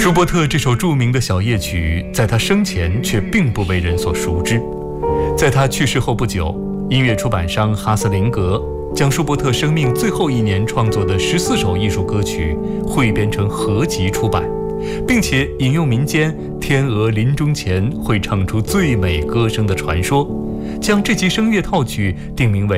舒伯特这首著名的小夜曲，在他生前却并不为人所熟知。在他去世后不久，音乐出版商哈斯林格将舒伯特生命最后1年创作的14首艺术歌曲汇编成合集出版，并且引用民间天鹅临终前会唱出最美歌声的传说，将这集声乐套曲定名为